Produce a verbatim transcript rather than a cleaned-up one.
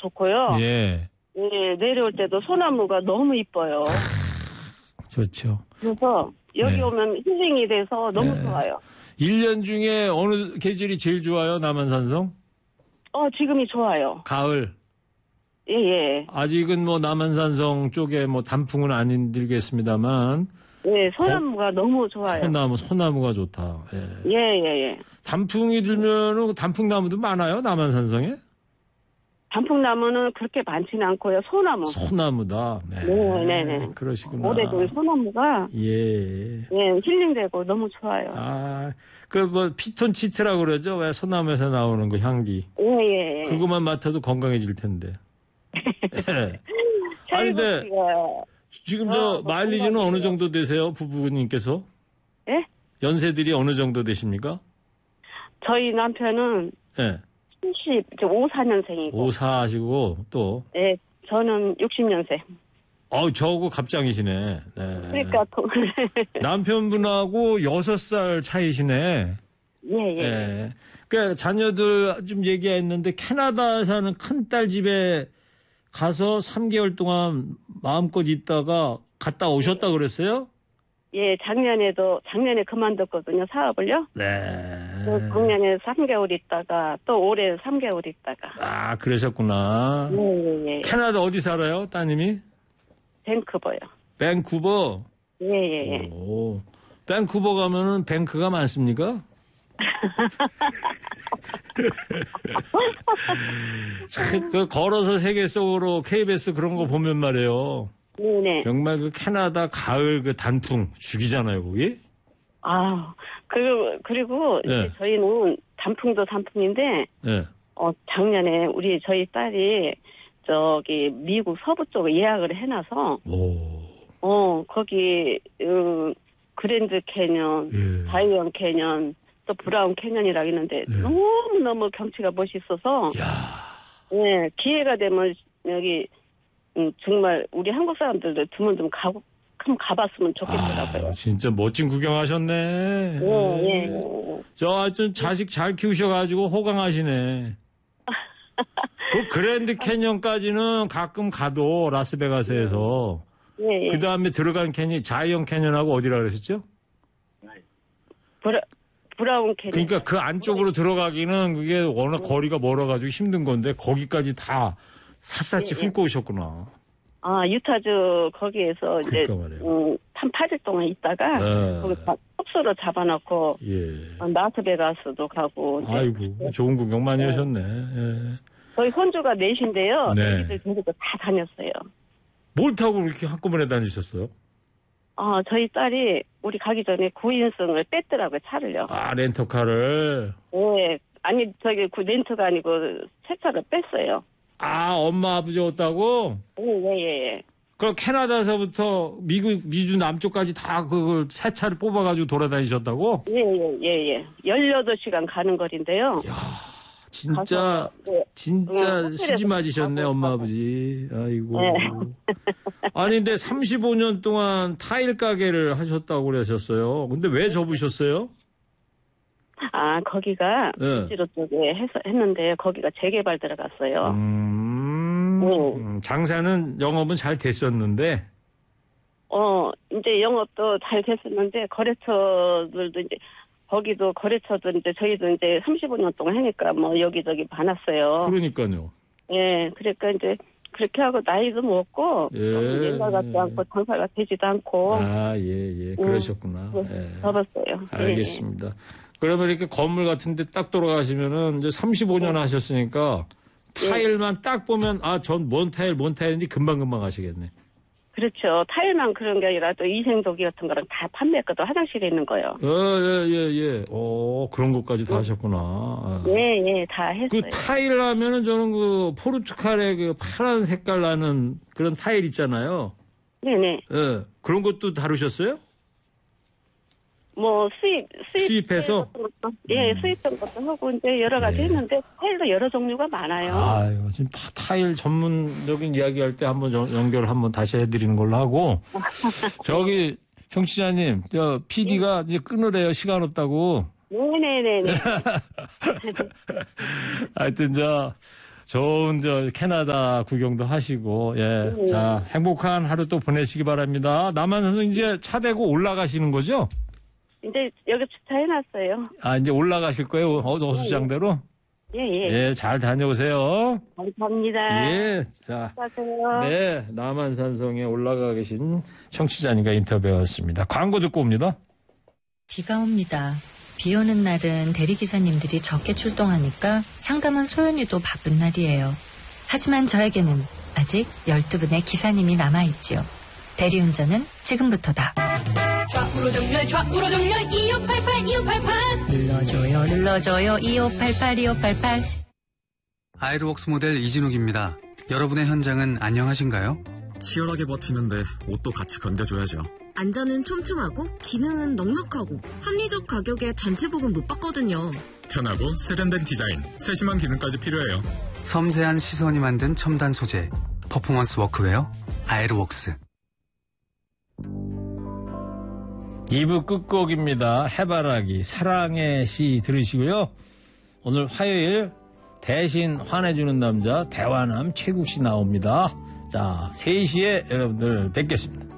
좋고요. 예. 예, 내려올 때도 소나무가 너무 이뻐요. 좋죠. 그래서 여기 네. 오면 힐링이 돼서 너무 네. 좋아요. 일 년 중에 어느 계절이 제일 좋아요, 남한산성? 어, 지금이 좋아요. 가을. 예, 예. 아직은 뭐 남한산성 쪽에 뭐 단풍은 안 힘들겠습니다만. 예, 소나무가 거, 너무 좋아요. 소나무, 소나무가 좋다. 예, 예, 예. 예. 단풍이 들면은 단풍나무도 많아요, 남한산성에? 단풍나무는 그렇게 많지는 않고요. 소나무. 소나무다. 네, 네, 네, 네. 그러시구나. 오래된 소나무가 예. 예, 힐링되고 너무 좋아요. 아, 그 뭐 피톤치트라고 그러죠? 왜 소나무에서 나오는 그 향기. 예, 예, 예. 그것만 맡아도 건강해질 텐데. 예. 아니 근데 지금 저 마일리지는 어느 정도 되세요, 부부님께서? 예? 연세들이 어느 정도 되십니까? 저희 남편은 예. 칠십, 오십사 년생이고. 오십사 하시고 또. 예, 저는 육십 년생. 어, 저하고 갑장이시네. 네. 그러니까 또 남편분하고 여섯 살 차이시네. 예, 예. 예. 그러니까 자녀들 좀 얘기했는데 캐나다 사는 큰딸 집에 가서 삼 개월 동안 마음껏 있다가 갔다 오셨다 그랬어요? 예, 작년에도 작년에 그만뒀거든요, 사업을요. 네. 작년에 삼 개월 있다가 또 올해 삼 개월 있다가. 아, 그러셨구나. 예, 예, 예. 캐나다 어디 살아요, 따님이? 밴쿠버요. 밴쿠버? 예, 예, 예. 오. 밴쿠버 가면은 뱅크가 많습니까? 그 걸어서 세계 속으로 케이비에스 그런 거 보면 말이에요. 네네. 정말 그 캐나다 가을 그 단풍 죽이잖아요, 거기? 아, 그리고, 그리고 네. 이제 저희는 단풍도 단풍인데, 네. 어, 작년에 우리 저희 딸이 저기 미국 서부 쪽에 예약을 해놔서, 오. 어, 거기, 어, 그랜드 캐년, 예. 자이언 캐년, 또 브라운 캐년이라고 있는데, 예. 너무너무 경치가 멋있어서, 야. 예, 기회가 되면 여기, 음, 정말 우리 한국 사람들도 드문드문 가고, 한번 가봤으면 좋겠더라고요. 아, 진짜 멋진 구경하셨네. 예, 예, 예. 저 하여튼 자식 잘 키우셔가지고 호강하시네. 그 그랜드 캐년까지는 가끔 가도 라스베가스에서. 예, 예. 그 다음에 들어간 캐년, 자이언 캐년하고 어디라 그랬었죠? 브라, 브라운 캐년. 그러니까 그 안쪽으로 들어가기는 그게 워낙 거리가 멀어가지고 힘든 건데 거기까지 다 샅샅이 예, 예. 훑고 오셨구나. 아, 유타주 거기에서 이제 그러니까 말이에요. 음, 한 팔 일 동안 있다가 네. 거기 숙소로 잡아놓고 예. 어, 라스베가스도 가고 이제 아이고 좋은 구경 많이 하셨네. 예. 저희 손주가 넷인데요. 네. 애기들 데리고 다 다녔어요. 뭘 타고 이렇게 한꺼번에 다니셨어요? 아, 저희 딸이 우리 가기 전에 구인승을 뺐더라고요, 차를요. 아 렌터카를. 예. 아니, 저기 그 렌트가 아니고 새 차를 뺐어요. 아 엄마 아버지 없다고? 예, 예, 예. 그럼 캐나다에서부터 미국 미주 남쪽까지 다 그걸 새 차를 뽑아가지고 돌아다니셨다고? 예, 예, 예, 예. 열여덟 시간 가는 거리인데요. 야 진짜 가서, 네. 진짜 응, 수지 맞으셨네 가고, 엄마 가고. 아버지. 아이고. 네. 아니 근데 삼십오 년 동안 타일 가게를 하셨다고 그러셨어요. 근데 왜 접으셨어요? 아, 거기가 네. 부지로 쪽에 해서 했는데 거기가 재개발 들어갔어요. 음, 네. 음, 장사는 영업은 잘 됐었는데. 어, 이제 영업도 잘 됐었는데 거래처들도 이제 거기도 거래처도 이제 저희도 이제 삼십오 년 동안 하니까 뭐 여기저기 많았어요. 그러니까요. 예, 그러니까 이제 그렇게 하고 나이도 먹고 예. 너무 옛날 같지 않고 장사가 되지도 않고 아, 예, 예. 그러셨구나. 예. 접었어요. 알겠습니다. 그러면 이렇게 건물 같은 데 딱 돌아가시면은 이제 삼십오 년 하셨으니까 타일만 딱 보면 아, 전 뭔 타일, 뭔 타일인지 금방금방 아시겠네. 그렇죠. 타일만 그런 게 아니라 또 위생도기 같은 거랑 다 판매했거든. 화장실에 있는 거요. 예, 예, 예, 예. 오, 그런 것까지 다 하셨구나. 아. 예, 예, 다 했어요. 그 타일 하면은 저는 그 포르투갈의 그 파란 색깔 나는 그런 타일 있잖아요. 네네. 예. 그런 것도 다루셨어요? 뭐 수입 수입 수입해서? 것도, 예, 수입한 것도 하고 이제 여러 가지 예. 했는데 타일도 여러 종류가 많아요. 아유, 지금 파- 타일 전문적인 이야기할 때 한번 저- 연결 한번 다시 해드리는 걸로 하고 저기 청취자님, 저 피디가 이제 끊으래요. 시간 없다고. 네네네네. 하여튼 저 좋은 저 캐나다 구경도 하시고 예. 네. 자, 행복한 하루 또 보내시기 바랍니다. 남한산성 이제 차 대고 올라가시는 거죠? 이제 여기 주차해놨어요. 아, 이제 올라가실 거예요? 어, 어수장대로? 예, 예. 예, 잘 다녀오세요. 감사합니다. 예. 자. 수고하세요. 네, 남한산성에 올라가 계신 청취자님과 인터뷰였습니다. 광고 듣고 옵니다. 비가 옵니다. 비 오는 날은 대리기사님들이 적게 출동하니까 상담원 소연이도 바쁜 날이에요. 하지만 저에게는 아직 열두 분의 기사님이 남아있지요. 대리운전은 지금부터다. 좌우로 정렬 좌우로 정렬 이오팔팔 이오팔팔 눌러줘요 눌러줘요 이오팔팔 이오팔팔. 아이르웍스 모델 이진욱입니다. 여러분의 현장은 안녕하신가요? 치열하게 버티는데 옷도 같이 견뎌줘야죠. 안전은 촘촘하고 기능은 넉넉하고 합리적 가격에 전체 부분 못 받거든요. 편하고 세련된 디자인, 세심한 기능까지 필요해요. 섬세한 시선이 만든 첨단 소재, 퍼포먼스 워크웨어 아이르웍스. 이 부 끝곡입니다. 해바라기 사랑의 시 들으시고요. 오늘 화요일 대신 화내주는 남자 대화남 최국 씨 나옵니다. 자, 세 시에 여러분들 뵙겠습니다.